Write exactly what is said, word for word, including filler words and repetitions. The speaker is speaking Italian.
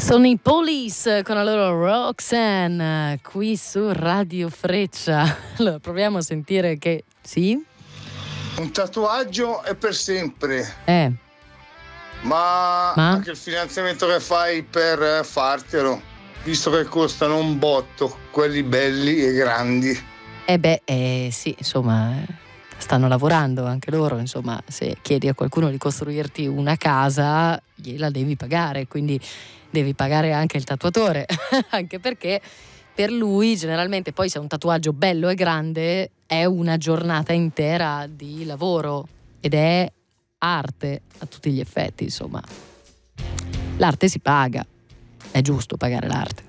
Sono i Police con la loro Roxanne qui su Radio Freccia. Allora, proviamo a sentire che sì. Un tatuaggio è per sempre. Eh. Ma, Ma anche il finanziamento che fai per fartelo, visto che costano un botto, quelli belli e grandi. Eh beh, eh, sì, insomma, stanno lavorando anche loro, insomma, se chiedi a qualcuno di costruirti una casa, gliela devi pagare, quindi devi pagare anche il tatuatore, anche perché per lui generalmente poi se è un tatuaggio bello e grande è una giornata intera di lavoro ed è arte a tutti gli effetti, insomma. L'arte si paga, è giusto pagare l'arte.